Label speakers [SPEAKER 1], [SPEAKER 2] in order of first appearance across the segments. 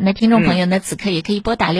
[SPEAKER 1] 那听众朋友呢，此刻也可以拨打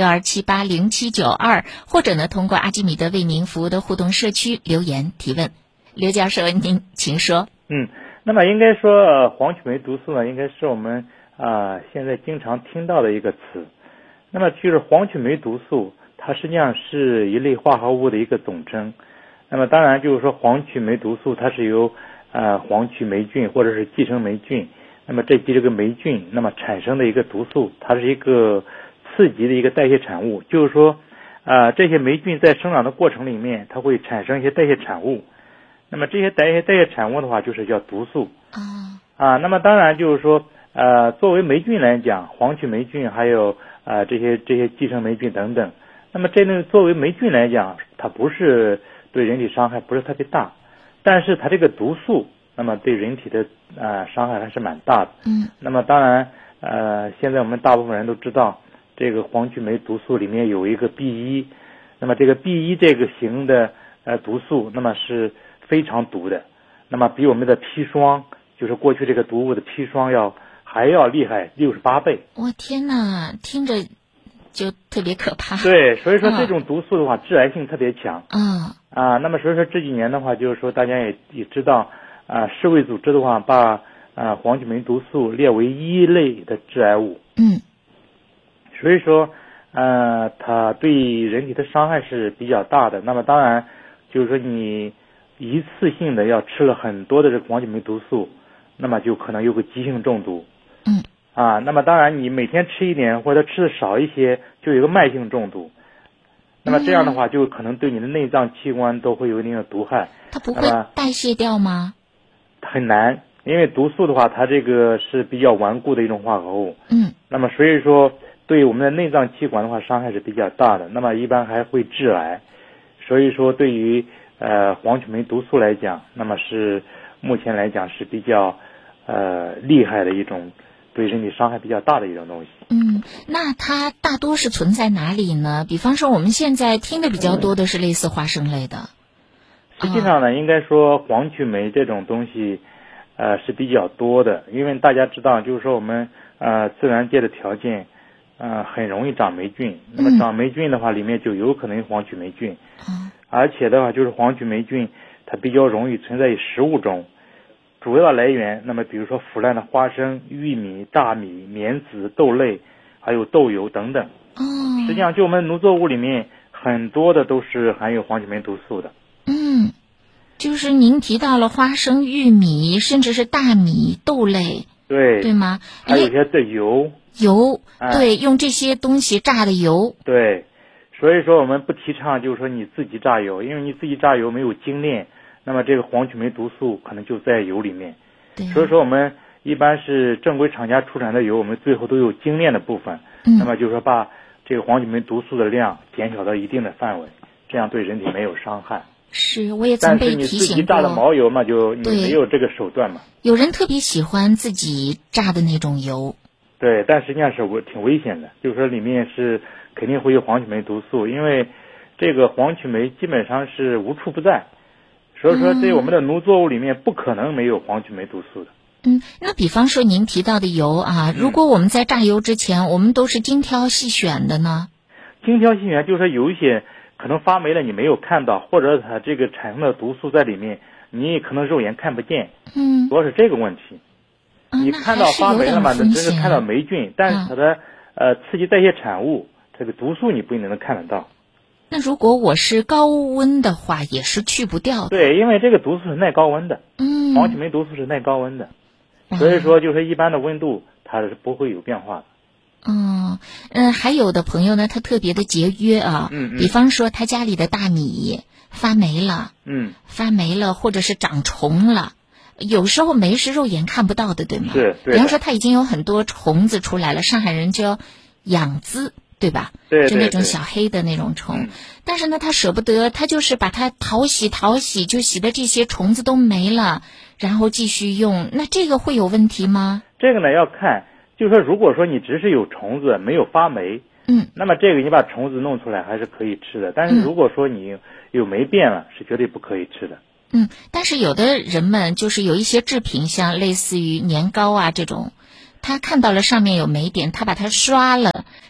[SPEAKER 1] 62780792，或者呢，通过阿基米德为您服务的互动社区留言提问。刘教授，您请说。
[SPEAKER 2] 那么应该说，黄曲霉毒素呢，应该是我们现在经常听到的一个词。那么就是黄曲霉毒素，它实际上是一类化合物的一个总称。那么当然就是说，黄曲霉毒素它是由黄曲霉菌或者是寄生霉菌，那么这个霉菌那么产生的一个毒素，它是一个次级的一个代谢产物。就是说这些霉菌在生长的过程里面，它会产生一些代谢产物。那么这些代谢产物的话，就是叫毒素。那么当然就是说作为霉菌来讲，黄曲霉菌还有这些寄生霉菌等等，那么这类作为霉菌来讲，它不是对人体伤害不是特别大，但是它这个毒素那么对人体的伤害还是蛮大的。那么当然现在我们大部分人都知道，这个黄曲霉毒素里面有一个 B1， 那么这个 B1 这个型的毒素那么是非常毒的，那么比我们的砒霜，就是过去这个毒物的砒霜还要厉害68倍。
[SPEAKER 1] 我天哪，听着就特别可怕。
[SPEAKER 2] 对，所以说这种毒素的话，致癌性特别强。那么所以说这几年的话，就是说大家也知道世卫组织的话把黄曲霉毒素列为1类的致癌物。所以说它对人体的伤害是比较大的。那么当然就是说你一次性的要吃了很多的这个黄曲霉毒素，那么就可能有个急性中毒。那么当然你每天吃一点或者吃的少一些，就有一个慢性中毒。那么这样的话就可能对你的内脏器官都会有一定的毒害。
[SPEAKER 1] 它不会代谢掉吗？
[SPEAKER 2] 很难，因为毒素的话它这个是比较顽固的一种化合物。那么所以说对我们的内脏器官的话伤害是比较大的，那么一般还会致癌。所以说对于黄曲霉毒素来讲，那么是目前来讲是比较厉害的一种对人体伤害比较大的一种东西。
[SPEAKER 1] 那它大多是存在哪里呢？比方说我们现在听的比较多的是类似花生类的。
[SPEAKER 2] 实际上呢，应该说黄曲霉这种东西是比较多的，因为大家知道就是说我们自然界的条件很容易长霉菌。那么长霉菌的话里面就有可能有黄曲霉菌。而且的话就是黄曲霉菌它比较容易存在于食物中，主要来源那么比如说腐烂的花生、玉米、大米、棉籽、豆类还有豆油等等。实际上就我们农作物里面很多的都是含有黄曲霉毒素的。
[SPEAKER 1] 就是您提到了花生、玉米，甚至是大米、豆类，对吗？
[SPEAKER 2] 还有一些的油，
[SPEAKER 1] 对，用这些东西榨的油。
[SPEAKER 2] 对，所以说我们不提倡就是说你自己榨油，因为你自己榨油没有精炼，那么这个黄曲霉毒素可能就在油里面。所以说我们一般是正规厂家出产的油，我们最后都有精炼的部分。那么就是说把这个黄曲霉毒素的量减小到一定的范围，这样对人体没有伤害。
[SPEAKER 1] 是，我也曾被提醒过。但是你自己
[SPEAKER 2] 榨的毛油嘛，就你没有这个手段嘛。
[SPEAKER 1] 有人特别喜欢自己榨的那种油。
[SPEAKER 2] 对，但实际上是挺危险的，就是说里面是肯定会有黄曲霉毒素，因为这个黄曲霉基本上是无处不在，所以说在我们的农作物里面不可能没有黄曲霉毒素的。
[SPEAKER 1] 那比方说您提到的油如果我们在榨油之前，我们都是精挑细选的呢？
[SPEAKER 2] 精挑细选就是说有一些可能发霉了你没有看到，或者它这个产生的毒素在里面，你可能肉眼看不见。主要是这个问题。你看到发霉了嘛，只是看到霉菌，但是它的刺激代谢产物这个毒素你不一定能看得到。
[SPEAKER 1] 那如果我是高温的话，也是去不掉的。
[SPEAKER 2] 对，因为这个毒素是耐高温的。黄曲霉毒素是耐高温的，所以说就是一般的温度它是不会有变化的。
[SPEAKER 1] 还有的朋友呢，他特别的节约比方说他家里的大米发霉了，或者是长虫了，有时候霉是肉眼看不到的，对吗？
[SPEAKER 2] 是。
[SPEAKER 1] 比方说他已经有很多虫子出来了，上海人叫养滋，对吧？
[SPEAKER 2] 对，
[SPEAKER 1] 就那种小黑的那种虫。但是呢，他舍不得，他就是把它淘洗，就洗的这些虫子都没了，然后继续用。那这个会有问题吗？
[SPEAKER 2] 这个呢要看，就是说如果说你只是有虫子没有发霉，那么这个你把虫子弄出来还是可以吃的。但是如果说你有霉变了，是绝对不可以吃的。
[SPEAKER 1] 但是有的人们就是有一些制品，像类似于年糕这种，他看到了上面有霉点，他把它刷了，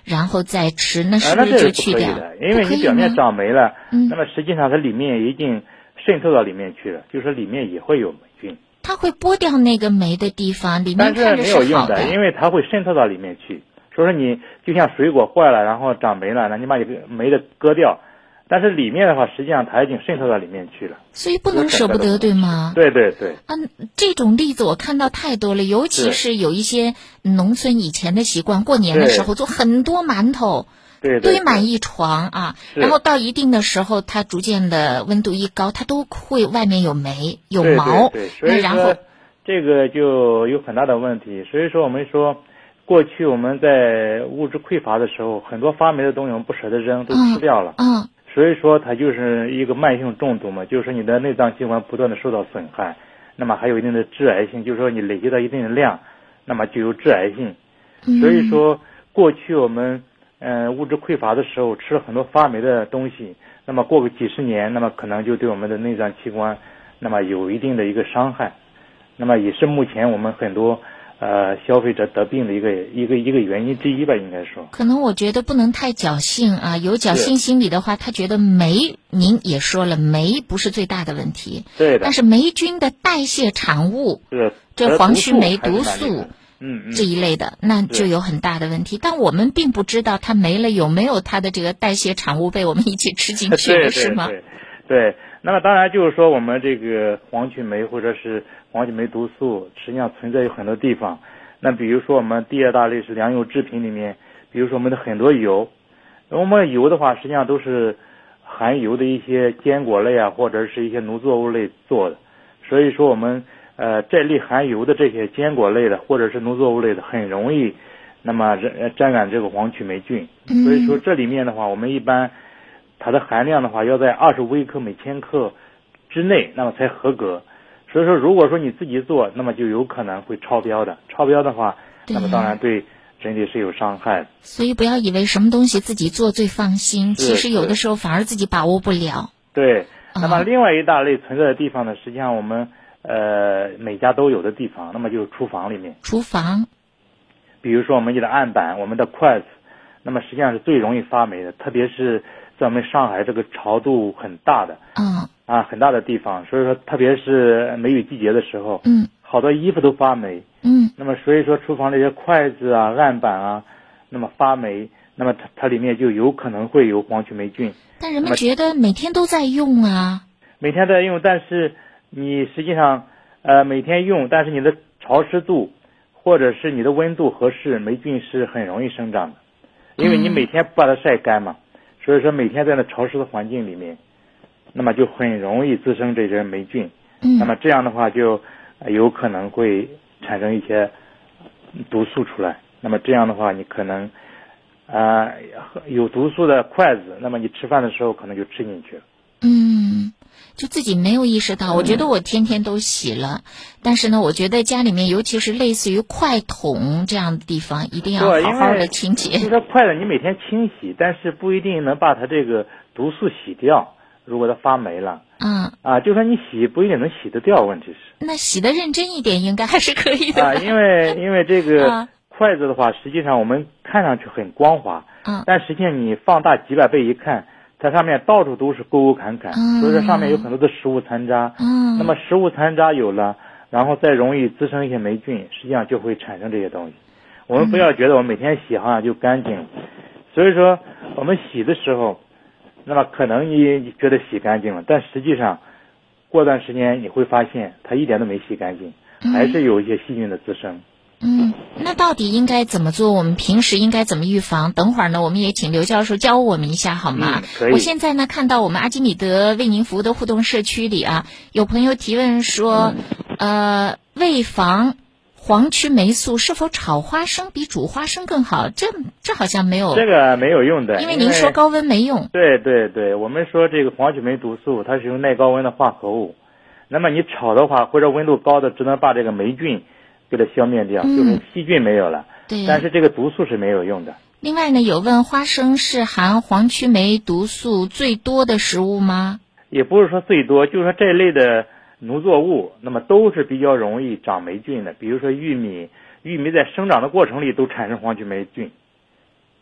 [SPEAKER 1] 然后再吃，那是不是就去掉？
[SPEAKER 2] 因为你表面长霉了，那么实际上它里面已经渗透到里面去了，就是里面也会有霉菌。
[SPEAKER 1] 它会剥掉那个霉的地方，里面看着是好的。
[SPEAKER 2] 但是没有用的，因为它会渗透到里面去。所以说你就像水果坏了，然后长霉了，那你把这个霉的割掉，但是里面的话，实际上它已经渗透到里面去了。
[SPEAKER 1] 所以不能舍不得，对吗？
[SPEAKER 2] 对对对。
[SPEAKER 1] 这种例子我看到太多了，尤其是有一些农村以前的习惯，过年的时候做很多馒头。
[SPEAKER 2] 对，
[SPEAKER 1] 堆满一床啊，然后到一定的时候，它逐渐的温度一高，它都会外面有霉有毛，
[SPEAKER 2] 对，所以
[SPEAKER 1] 然后
[SPEAKER 2] 这个就有很大的问题。所以说我们说，过去我们在物质匮乏的时候，很多发霉的东西我们不舍得扔，都吃掉了。所以说它就是一个慢性中毒嘛，就是你的内脏器官不断的受到损害，那么还有一定的致癌性，就是说你累积到一定的量，那么就有致癌性。所以说过去我们物质匮乏的时候吃了很多发霉的东西，那么过个几十年，那么可能就对我们的内脏器官那么有一定的一个伤害，那么也是目前我们很多消费者得病的一个原因之一吧，应该说。
[SPEAKER 1] 可能我觉得不能太侥幸啊，有侥幸心理的话，他觉得霉，您也说了，霉不是最大的问题，
[SPEAKER 2] 对的。
[SPEAKER 1] 但是霉菌的代谢产物，这黄曲霉毒素。这一类的，那就有很大的问题。但我们并不知道它没了有没有它的这个代谢产物被我们一起吃进去了，是吗？
[SPEAKER 2] 对。那么当然就是说，我们这个黄曲霉或者是黄曲霉毒素，实际上存在于很多地方。那比如说我们第二大类是粮油制品里面，比如说我们的很多油，我们油的话实际上都是含油的一些坚果类啊，或者是一些农作物类做的。所以说我们这类含油的这些坚果类的或者是农作物类的很容易那么沾染这个黄曲霉菌。所以说这里面的话，我们一般它的含量的话要在20微克每千克之内，那么才合格。所以说如果说你自己做，那么就有可能会超标的，超标的话，那么当然对人体是有伤害的。
[SPEAKER 1] 所以不要以为什么东西自己做最放心，其实有的时候反而自己把握不了。
[SPEAKER 2] 对。那么另外一大类存在的地方呢，实际上我们每家都有的地方，那么就是厨房里面。厨房，比如说我们的案板、我们的筷子，那么实际上是最容易发霉的，特别是在我们上海这个潮度很大的，很大的地方，所以说特别是梅雨季节的时候，好多衣服都发霉，那么所以说厨房这些筷子啊、案板啊，那么发霉，那么它里面就有可能会有黄曲霉菌。
[SPEAKER 1] 但人们觉得每天都在用啊，
[SPEAKER 2] 每天在用，但是你实际上每天用，但是你的潮湿度或者是你的温度合适，霉菌是很容易生长的，因为你每天不把它晒干嘛，所以说每天在那潮湿的环境里面，那么就很容易滋生这些霉菌。那么这样的话就有可能会产生一些毒素出来。那么这样的话，你可能有毒素的筷子，那么你吃饭的时候可能就吃进去了。
[SPEAKER 1] 就自己没有意识到。我觉得我天天都洗了，但是呢，我觉得家里面尤其是类似于筷筒这样的地方，一定要好好的清洁。
[SPEAKER 2] 就是说筷子你每天清洗，但是不一定能把它这个毒素洗掉。如果它发霉了，就说你洗不一定能洗得掉，问题是。
[SPEAKER 1] 那洗得认真一点，应该还是可以的。
[SPEAKER 2] 因为这个筷子的话，实际上我们看上去很光滑，但实际上你放大几百倍一看，它上面到处都是沟沟坎坎，所以说上面有很多的食物残渣。那么食物残渣有了，然后再容易滋生一些霉菌，实际上就会产生这些东西。我们不要觉得我们每天洗好像就干净，所以说我们洗的时候，那么可能你觉得洗干净了，但实际上过段时间你会发现它一点都没洗干净，还是有一些细菌的滋生。
[SPEAKER 1] 那到底应该怎么做？我们平时应该怎么预防？等会儿呢，我们也请刘教授教我们一下好吗？
[SPEAKER 2] 可以。
[SPEAKER 1] 我现在呢看到我们阿基米德为您服务的互动社区里啊，有朋友提问说，为防黄曲霉素是否炒花生比煮花生更好？这好像没有。
[SPEAKER 2] 这个没有用的，
[SPEAKER 1] 因为您说高温没用。
[SPEAKER 2] 对，我们说这个黄曲霉毒素它是用耐高温的化合物，那么你炒的话或者温度高的只能把这个霉菌给它消灭掉，就是细菌没有了。
[SPEAKER 1] 对。
[SPEAKER 2] 但是这个毒素是没有用的。
[SPEAKER 1] 另外呢，有问花生是含黄曲霉毒素最多的食物吗？
[SPEAKER 2] 也不是说最多，就是说这一类的农作物，那么都是比较容易长霉菌的。比如说玉米在生长的过程里都产生黄曲霉菌，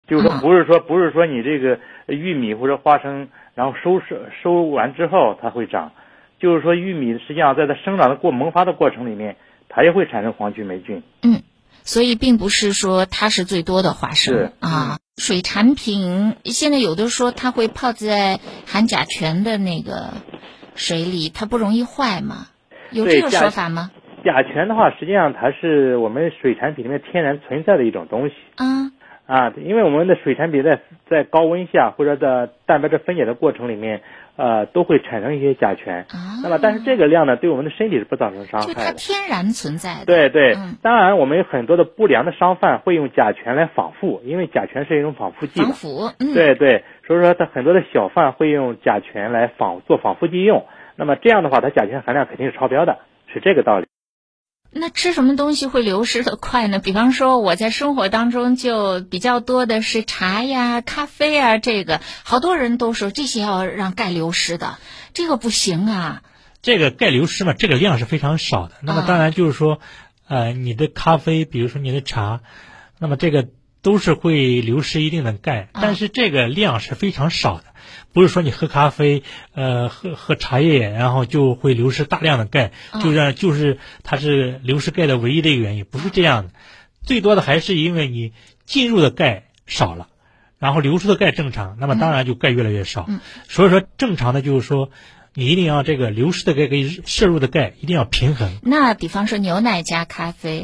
[SPEAKER 2] 就是说不是说你这个玉米或者花生，然后收完之后它会长，就是说玉米实际上在它生长的萌发的过程里面，它也会产生黄曲霉菌。
[SPEAKER 1] 所以并不是说它是最多的花生啊。水产品现在有的说它会泡在含甲醛的那个水里，它不容易坏吗？有这个说法吗？
[SPEAKER 2] 甲醛的话，实际上它是我们水产品里面天然存在的一种东西。因为我们的水产品在高温下或者在蛋白质分解的过程里面，都会产生一些甲醛。那么，但是这个量呢，对我们的身体是不造成伤害的。
[SPEAKER 1] 就它天然存在的。
[SPEAKER 2] 对，当然我们有很多的不良的商贩会用甲醛来仿复，因为甲醛是一种仿复剂。
[SPEAKER 1] 仿复。
[SPEAKER 2] 对，所以说它很多的小贩会用甲醛来做仿复剂用。那么这样的话，它甲醛含量肯定是超标的，是这个道理。
[SPEAKER 1] 那吃什么东西会流失的快呢？比方说我在生活当中就比较多的是茶呀、咖啡啊，这个好多人都说这些要让钙流失的，这个不行啊。
[SPEAKER 3] 这个钙流失嘛，这个量是非常少的。那么当然就是说，你的咖啡，比如说你的茶，那么这个都是会流失一定的钙，但是这个量是非常少的。不是说你喝咖啡，喝茶叶，然后就会流失大量的钙，就是它是流失钙的唯一的一个原因，不是这样的。最多的还是因为你进入的钙少了，然后流出的钙正常，那么当然就钙越来越少。所以说正常的就是说，你一定要这个流失的钙跟摄入的钙一定要平衡。
[SPEAKER 1] 那比方说牛奶加咖啡。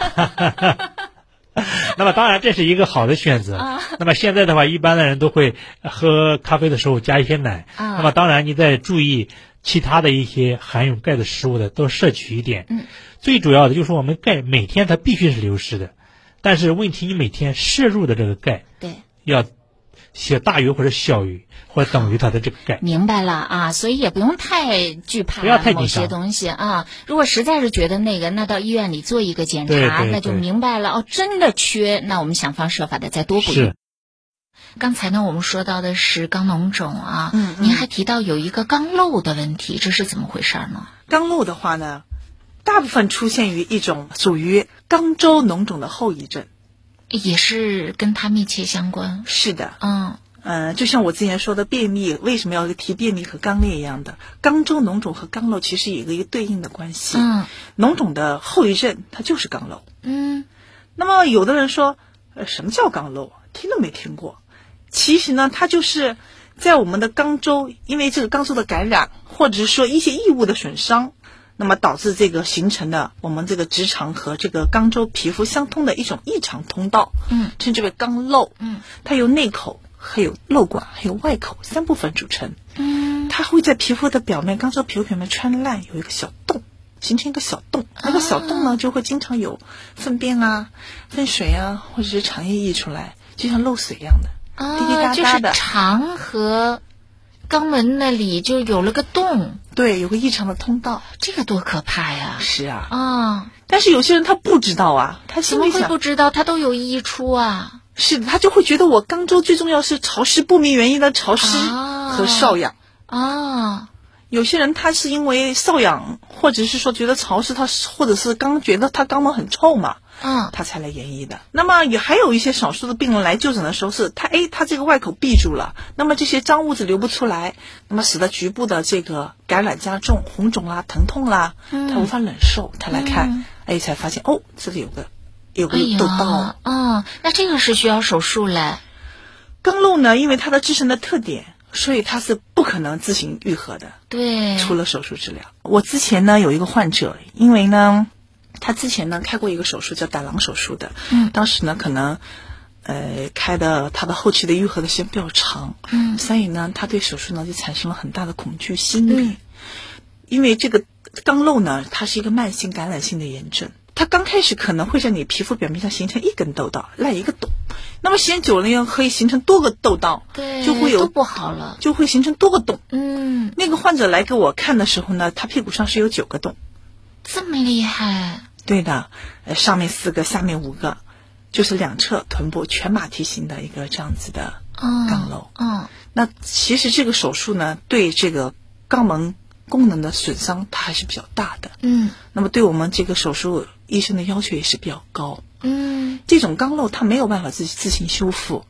[SPEAKER 3] 那么当然这是一个好的选择。那么现在的话，一般的人都会喝咖啡的时候加一些奶。那么当然你再注意其他的一些含有钙的食物的多摄取一点。最主要的就是我们钙每天它必须是流失的，但是问题你每天摄入的这个钙要大于或者小于或者等于它的这个钙。
[SPEAKER 1] 明白了啊，所以也不用太惧怕某些东西啊。如果实在是觉得那到医院里做一个检查，那就明白了真的缺，那我们想方设法的再多补充。刚才呢我们说到的是肛脓肿啊，您还提到有一个肛瘘的问题，这是怎么回事呢？
[SPEAKER 4] 肛瘘的话呢，大部分出现于一种属于肛周脓肿的后遗症。
[SPEAKER 1] 也是跟它密切相关。
[SPEAKER 4] 是的。就像我之前说的便秘为什么要提便秘和肛裂一样的，肛周脓肿和肛瘘其实有一个对应的关系。脓肿的后遗症它就是肛瘘。那么有的人说什么叫肛瘘，听都没听过。其实呢，它就是在我们的肛周，因为这个肛周的感染或者是说一些异物的损伤，那么导致这个形成的我们这个直肠和这个肛周皮肤相通的一种异常通道，称之为肛瘘。它由内口还有瘘管还有外口3部分组成。它会在皮肤的表面，肛周皮肤表面穿烂，有一个小洞，形成一个小洞。那个小洞呢，就会经常有粪便啊、粪水啊，或者是肠液溢出来，就像漏水一样的，滴滴答答的。
[SPEAKER 1] 就是肠和肛门那里就有了个洞。
[SPEAKER 4] 对，有个异常的通道。
[SPEAKER 1] 这个多可怕呀！
[SPEAKER 4] 是啊。但是有些人他不知道啊，他心里想，
[SPEAKER 1] 怎么会不知道？他都有溢出啊。
[SPEAKER 4] 是的，他就会觉得我肛周最重要是潮湿，不明原因的潮湿和瘙痒。有些人他是因为瘙痒，或者是说觉得潮湿，他或者是觉得他肛门很臭嘛，他才来研医的。那么也还有一些少数的病人来就诊的时候是他这个外口闭住了，那么这些脏物质流不出来，那么使得局部的这个感染加重，红肿啦、疼痛啦，他无法忍受，他来看，才发现这里有个痘痘。
[SPEAKER 1] 那这个是需要手术嘞。
[SPEAKER 4] 肛瘘呢，因为它的自身的特点，所以它是不可能自行愈合的。
[SPEAKER 1] 对，
[SPEAKER 4] 除了手术治疗。我之前呢有一个患者，因为呢他之前呢开过一个手术叫胆囊手术的，当时呢可能开的他的后期的愈合的时间比较长，所以呢他对手术呢就产生了很大的恐惧心理。因为这个肛瘘呢，它是一个慢性感染性的炎症，它刚开始可能会在你皮肤表面上形成一根痘道，烂一个洞，那么时间久了呢，可以形成多个痘道，就会有
[SPEAKER 1] 都不好了，
[SPEAKER 4] 就会形成多个洞。那个患者来给我看的时候呢，他屁股上是有9个洞。
[SPEAKER 1] 这么厉害？
[SPEAKER 4] 对的，上面4个，下面5个，就是两侧臀部全马蹄形的一个这样子的肛瘘。那其实这个手术呢，对这个肛门功能的损伤它还是比较大的。那么对我们这个手术医生的要求也是比较高。这种肛瘘它没有办法自行修复，